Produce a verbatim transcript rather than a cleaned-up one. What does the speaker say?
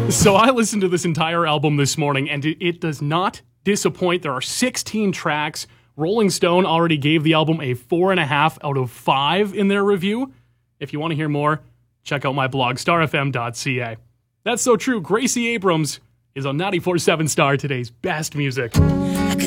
So I listened to this entire album this morning, and it, it does not disappoint. There are sixteen tracks. Rolling Stone already gave the album a four and a half out of five in their review. If you want to hear more, check out my blog, star f m dot c a. That's So True. Gracie Abrams is on ninety-four point seven Star, today's best music.